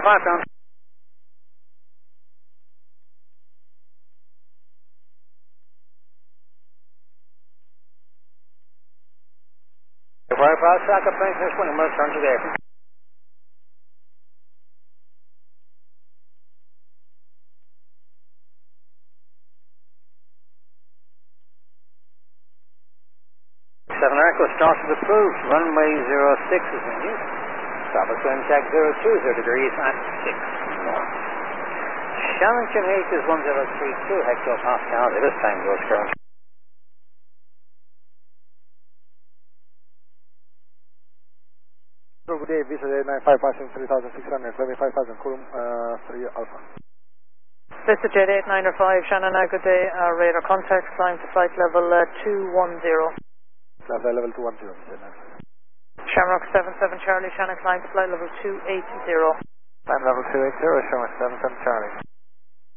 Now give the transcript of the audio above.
5 down. Firefox, Saka, Prince, Miss Wingham, turn to there. 7 Echo, started approved. Runway 06 is in use. Travel swim check 020 degrees at 6 more. Shannon H is 1032 hectopascal. This time goes current. Good day, Visa 895 passing 3600, 75,000, Kurum 3 Alpha. Vista Jet 895, Shannon, good day, radar contact, climb to flight level 210. Flight level 210. Shamrock 77 Charlie, Shannon, climb to flight level 280. Climb level 280, Shamrock 77 Charlie.